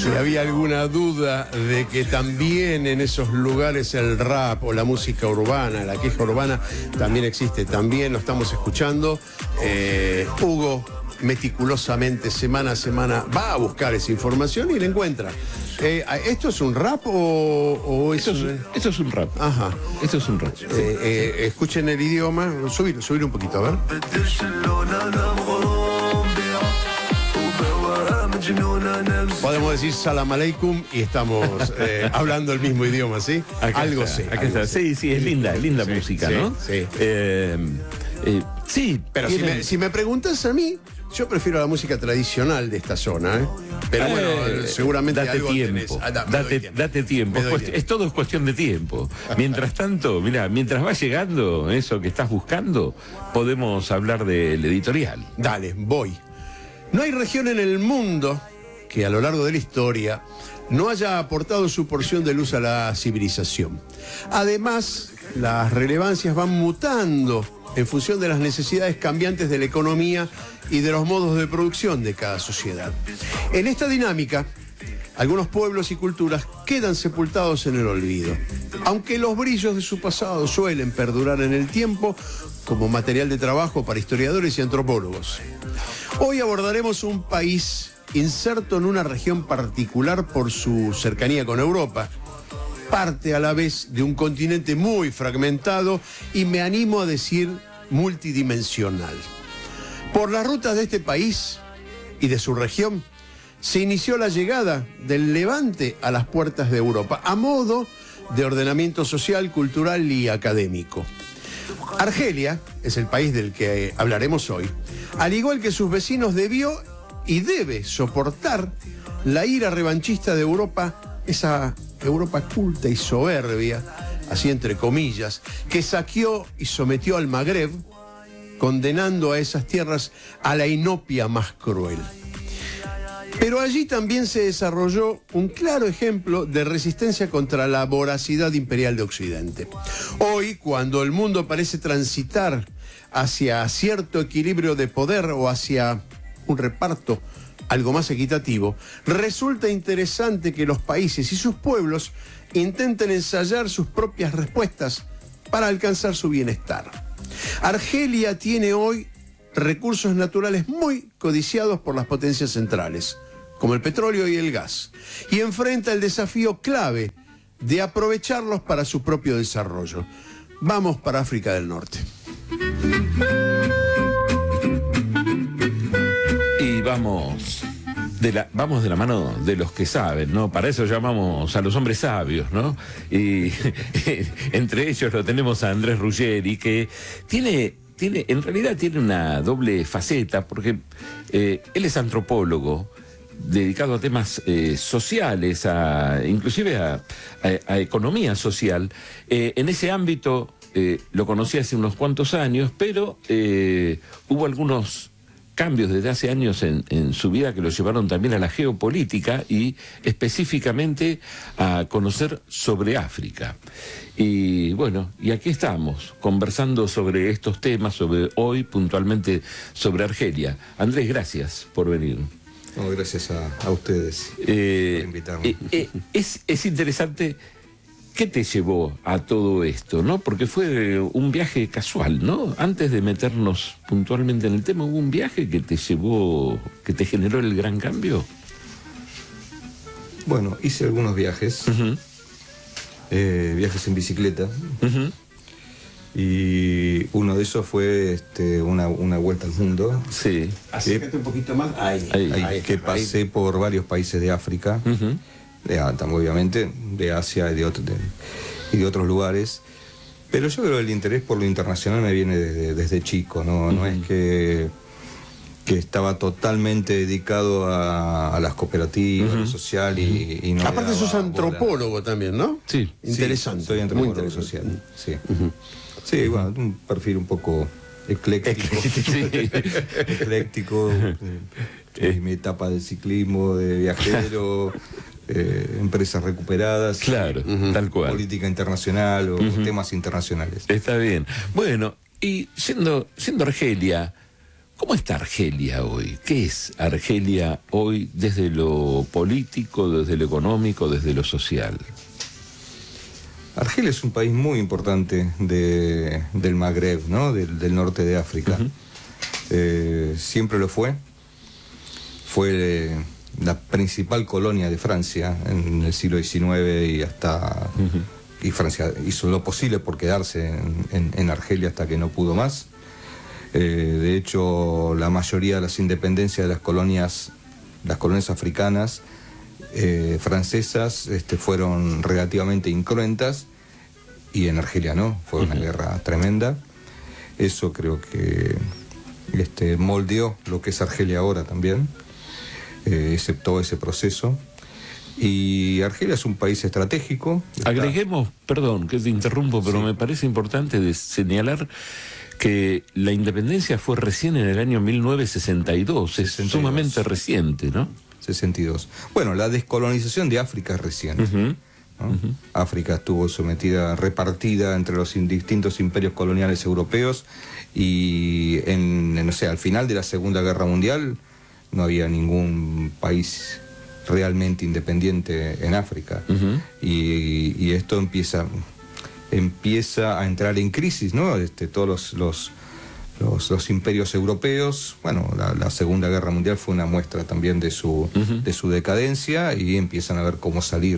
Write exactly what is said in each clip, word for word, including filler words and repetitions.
Si había alguna duda de que también en esos lugares el rap o la música urbana, la queja urbana, también existe, también lo estamos escuchando. Eh, Hugo meticulosamente, semana a semana, va a buscar esa información y la encuentra. Eh, ¿Esto es un rap o, o es esto, es, un... esto es un rap. Ajá. Esto es un rap. Eh, eh, escuchen el idioma, subir, subir un poquito, a ver. Podemos decir salam aleikum y estamos eh, hablando el mismo idioma, ¿sí? Acá algo está, sé. acá algo está. sé. Sí, sí, es linda, es linda Sí, música, sí, ¿no? sí. Eh, eh, sí, Pero si tienen- me, si me preguntas a mí, yo prefiero la música tradicional de esta zona, ¿eh? Pero bueno, Eh, seguramente date algo tiempo, tenés. Ah, da- me doy date, tiempo. date tiempo. Me doy Cuest- tiempo. Es todo es cuestión de tiempo. Mientras tanto, mira, mientras va llegando eso que estás buscando, podemos hablar del editorial. Dale, voy. No hay región en el mundo que a lo largo de la historia no haya aportado su porción de luz a la civilización. Además, las relevancias van mutando en función de las necesidades cambiantes de la economía y de los modos de producción de cada sociedad. En esta dinámica, algunos pueblos y culturas quedan sepultados en el olvido, aunque los brillos de su pasado suelen perdurar en el tiempo como material de trabajo para historiadores y antropólogos. Hoy abordaremos un país inserto en una región particular por su cercanía con Europa, parte a la vez de un continente muy fragmentado y me animo a decir multidimensional. Por las rutas de este país y de su región se inició la llegada del Levante a las puertas de Europa, a modo de ordenamiento social, cultural y académico. Argelia es el país del que hablaremos hoy. Al igual que sus vecinos, debió y debe soportar la ira revanchista de Europa, esa Europa culta y soberbia, así entre comillas, que saqueó y sometió al Magreb, condenando a esas tierras a la inopia más cruel. Pero allí también se desarrolló un claro ejemplo de resistencia contra la voracidad imperial de Occidente. Hoy, cuando el mundo parece transitar hacia cierto equilibrio de poder o hacia un reparto algo más equitativo, resulta interesante que los países y sus pueblos intenten ensayar sus propias respuestas para alcanzar su bienestar. Argelia tiene hoy recursos naturales muy codiciados por las potencias centrales, como el petróleo y el gas, y enfrenta el desafío clave de aprovecharlos para su propio desarrollo. Vamos para África del Norte. Y vamos de la, vamos de la mano de los que saben, ¿no? Para eso llamamos a los hombres sabios, ¿no? Y entre ellos lo tenemos a Andrés Ruggeri, que tiene, tiene, en realidad tiene una doble faceta, porque eh, él es antropólogo, dedicado a temas eh, sociales, a, inclusive a, a, a economía social. Eh, en ese ámbito eh, lo conocí hace unos cuantos años, pero eh, hubo algunos cambios desde hace años en, en su vida que lo llevaron también a la geopolítica y específicamente a conocer sobre África. Y bueno, y aquí estamos, conversando sobre estos temas, sobre hoy puntualmente sobre Argelia. Andrés, gracias por venir. No, gracias a, a ustedes eh, por invitarme. Eh, eh, es, es interesante. ¿Qué te llevó a todo esto, no? Porque fue un viaje casual, ¿no? Antes de meternos puntualmente en el tema, ¿hubo un viaje que te llevó, que te generó el gran cambio? Bueno, hice algunos viajes, Uh-huh. eh, viajes en bicicleta, Uh-huh. y uno de esos fue este, una, una vuelta al mundo. Sí. Acércate un poquito más. Ahí. Ahí. Ahí, ahí, que ahí. pasé por varios países de África, Uh-huh. de, obviamente de Asia y de, otro, de, y de otros lugares. Pero yo creo que el interés por lo internacional me viene desde, desde chico, ¿no? No Uh-huh. es que, que estaba totalmente dedicado a, a las cooperativas, Uh-huh. a lo social y, y no le Aparte daba sos bola. antropólogo también, ¿no? Sí. Interesante. Sí, soy muy antropólogo interesante. social, sí. Sí, bueno, un perfil un poco ecléctico. Sí. Ecléctico. eh, mi etapa de ciclismo, de viajero, eh, empresas recuperadas. Claro, uh-huh. tal cual. Política internacional o Uh-huh. temas internacionales. Está bien. Bueno, y siendo, siendo Argelia ¿Cómo está Argelia hoy? ¿Qué es Argelia hoy desde lo político, desde lo económico, desde lo social? Argelia es un país muy importante de, del Magreb, ¿no? Del, del norte de África. Uh-huh. eh, siempre lo fue. Fue eh, la principal colonia de Francia en el siglo diecinueve y hasta... Uh-huh. Y Francia hizo lo posible por quedarse en, en, en Argelia hasta que no pudo más. Eh, de hecho, la mayoría de las independencias de las colonias, las colonias africanas, eh, francesas, este, fueron relativamente incruentas, y en Argelia no, fue una uh-huh. guerra tremenda. Eso creo que este, moldeó lo que es Argelia ahora también, eh, ese, todo ese proceso. Y Argelia es un país estratégico. Agreguemos, perdón que te interrumpo, pero sí. me parece importante de señalar que la independencia fue recién en el año mil novecientos sesenta y dos, es sesenta y dos. Sumamente reciente, ¿no? sesenta y dos. Bueno, la descolonización de África es reciente. Uh-huh. ¿no? Uh-huh. África estuvo sometida, repartida entre los distintos imperios coloniales europeos, y en, en, no sé, al final de la Segunda Guerra Mundial no había ningún país realmente independiente en África. Uh-huh. y, y esto empieza empieza a entrar en crisis, ¿no? Este, todos los, los, los, los imperios europeos, bueno, la, la Segunda Guerra Mundial fue una muestra también de su, uh-huh. de su decadencia, y empiezan a ver cómo salir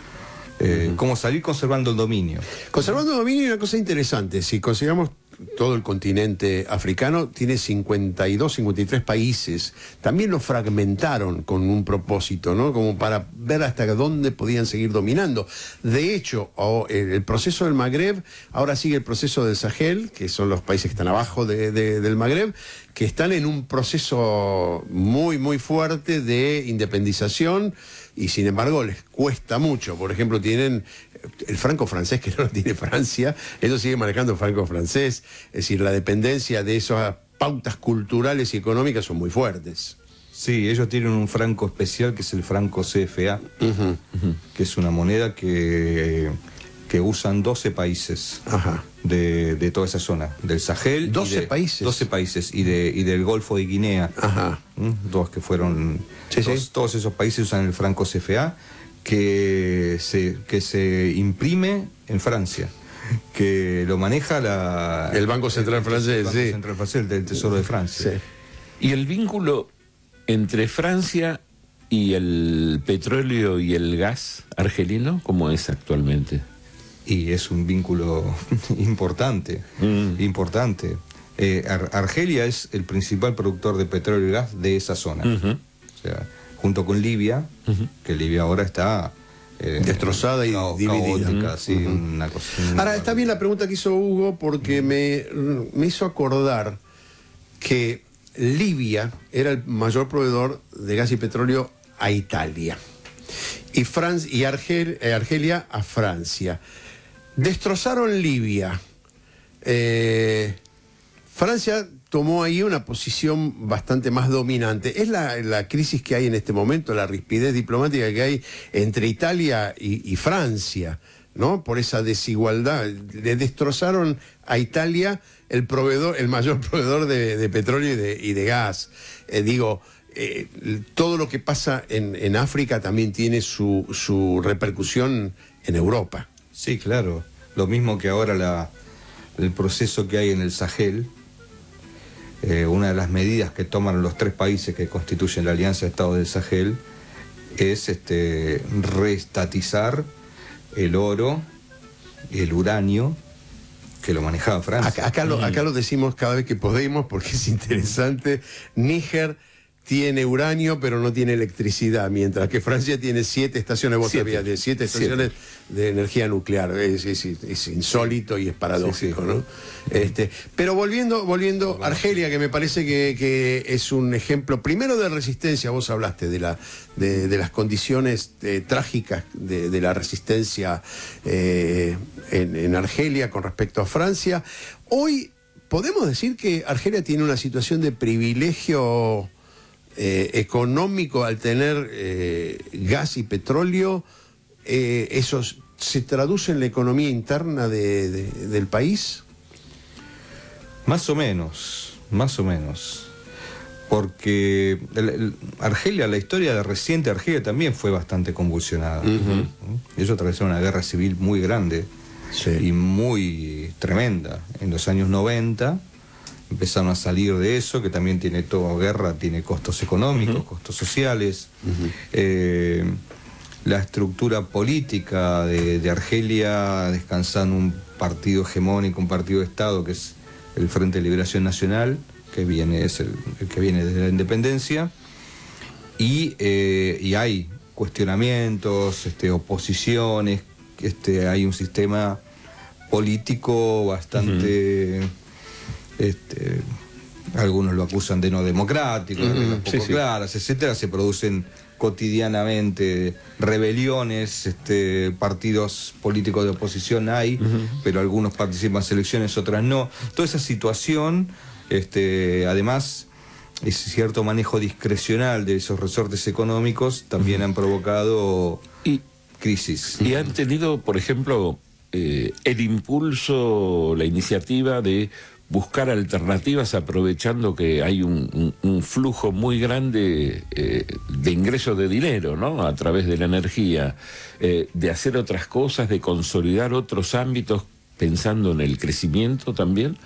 eh, uh-huh. cómo salir conservando el dominio. Conservando el dominio, y una cosa interesante, si consideramos todo el continente africano, tiene cincuenta y dos, cincuenta y tres países. También lo fragmentaron con un propósito, ¿no? Como para ver hasta dónde podían seguir dominando. De hecho, oh, el proceso del Magreb, ahora sigue el proceso del Sahel, que son los países que están abajo de, de, del Magreb, que están en un proceso muy, muy fuerte de independización, y sin embargo les cuesta mucho. Por ejemplo, tienen el franco francés, que no lo tiene Francia, ellos siguen manejando el franco francés, es decir, la dependencia de esas pautas culturales y económicas son muy fuertes. Sí, ellos tienen un franco especial que es el franco C F A, uh-huh, uh-huh. que es una moneda que, que usan doce países uh-huh. de, de toda esa zona, del Sahel. doce de, países. doce países y, de, y del Golfo de Guinea. Uh-huh. ¿Mm? Dos que fueron... Sí, dos, sí. Todos esos países usan el franco C F A, que se, que se imprime en Francia, que lo maneja la... El Banco Central el, francés, el Banco sí. Central francés del Tesoro de Francia. Sí. Y el vínculo entre Francia y el petróleo y el gas argelino, ¿cómo es actualmente? Y es un vínculo importante, mm. importante. Eh, Ar Argelia es el principal productor de petróleo y gas de esa zona. Uh-huh. O sea, junto con Libia, uh-huh. que Libia ahora está... Eh, destrozada y cao dividida. Caótica, sí, uh-huh. una cosa, una Ahora, está bien la pregunta que hizo Hugo, porque me, me hizo acordar que Libia era el mayor proveedor de gas y petróleo a Italia, y, Fran y Argel eh, Argelia a Francia. Destrozaron Libia. Eh, Francia tomó ahí una posición bastante más dominante. Es la, la crisis que hay en este momento, la rispidez diplomática que hay entre Italia y, y Francia, ¿no? Por esa desigualdad. Le destrozaron a Italia el proveedor, el mayor proveedor de, de petróleo y de, y de gas. Eh, digo, eh, todo lo que pasa en, en África también tiene su, su repercusión en Europa. Sí, claro. Lo mismo que ahora la, el proceso que hay en el Sahel. Eh, una de las medidas que toman los tres países que constituyen la Alianza de Estados del Sahel es este, reestatizar el oro y el uranio que lo manejaba Francia. Acá, acá, lo, acá lo decimos cada vez que podemos porque es interesante. Níger tiene uranio pero no tiene electricidad, mientras que Francia tiene siete estaciones, vos sabías, de siete estaciones siete. de energía nuclear. Es, es, es insólito y es paradójico, sí, sí. ¿no? Este, pero volviendo, volviendo a Argelia, que me parece que, que es un ejemplo primero de resistencia. Vos hablaste de, la, de, de las condiciones eh, trágicas de, de la resistencia eh, en, en Argelia con respecto a Francia. Hoy podemos decir que Argelia tiene una situación de privilegio Eh, económico al tener eh, gas y petróleo. Eh, ¿eso se traduce en la economía interna de, de, del país? Más o menos, más o menos. porque el, el, Argelia, la historia de reciente Argelia también fue bastante convulsionada. Uh-huh. Ellos atravesaron una guerra civil muy grande, sí, y muy tremenda. En los años noventa empezaron a salir de eso, que también tiene toda guerra, tiene costos económicos, uh-huh, costos sociales. Uh-huh. eh, la estructura política de, de Argelia descansa en un partido hegemónico, un partido de Estado, que es el Frente de Liberación Nacional, que viene, es el, el que viene desde la independencia, y, eh, y hay cuestionamientos, este, oposiciones, este, hay un sistema político bastante, uh-huh, este, algunos lo acusan de no democrático, de reglas, uh-huh, poco, sí, claras, sí, etcétera. Se producen cotidianamente rebeliones, este, partidos políticos de oposición hay, uh-huh, pero algunos participan en elecciones, otras no. Toda esa situación, este, además, ese cierto manejo discrecional de esos resortes económicos también, uh-huh, han provocado y, crisis. Y han tenido, por ejemplo, eh, el impulso, la iniciativa de buscar alternativas, aprovechando que hay un, un, un flujo muy grande eh, de ingreso de dinero, ¿no?, a través de la energía, eh, de hacer otras cosas, de consolidar otros ámbitos, pensando en el crecimiento también.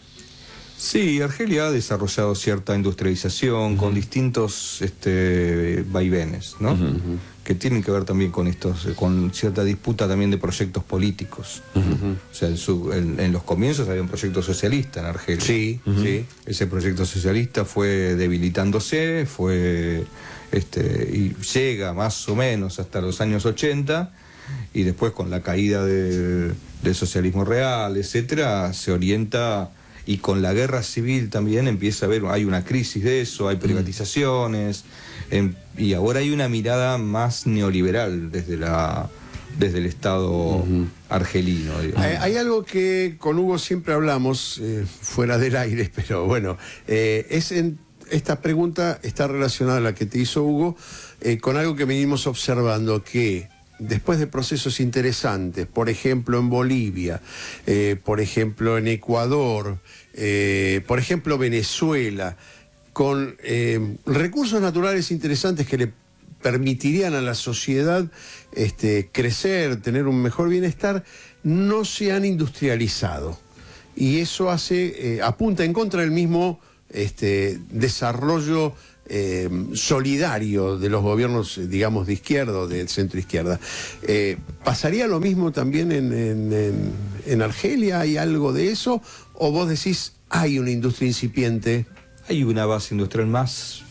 Sí, Argelia ha desarrollado cierta industrialización, uh-huh, con distintos este, vaivenes, ¿no? Uh-huh. Que tienen que ver también con estos, con cierta disputa también de proyectos políticos. Uh-huh. O sea, en, su, en, en los comienzos había un proyecto socialista en Argelia. Sí, uh-huh, sí. Ese proyecto socialista fue debilitándose, fue este, y llega más o menos hasta los años ochenta, y después, con la caída de, del socialismo real, etcétera, se orienta. Y con la guerra civil también empieza a haber, hay una crisis de eso, hay privatizaciones, en, y ahora hay una mirada más neoliberal desde la desde el Estado, uh-huh, argelino. Hay, hay algo que con Hugo siempre hablamos, eh, fuera del aire, pero bueno, eh, es en, esta pregunta está relacionada a la que te hizo Hugo, eh, con algo que venimos observando, que después de procesos interesantes, por ejemplo en Bolivia, eh, por ejemplo en Ecuador, eh, por ejemplo Venezuela, con eh, recursos naturales interesantes que le permitirían a la sociedad este, crecer, tener un mejor bienestar, no se han industrializado. Y eso hace, eh, apunta en contra del mismo este, desarrollo Eh, solidario de los gobiernos, digamos, de izquierda o de centro izquierda. Eh, ¿Pasaría lo mismo también en, en, en, en Argelia? ¿Hay algo de eso? ¿O vos decís, hay una industria incipiente? Hay una base industrial más